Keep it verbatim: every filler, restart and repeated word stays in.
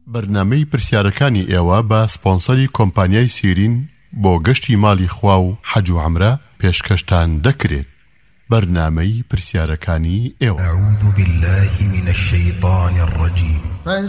بەرنامەی پرسیارەکانی ئێوە بە سپۆنسەری کۆمپانیای سیرین بۆ گەشتی ماڵی خوا و حەج و عومرە پێشکەشتان دەکرێت. بەرنامەی پرسیارەکانی ئێوە. أعوذ بالله من الشيطان الرجيم.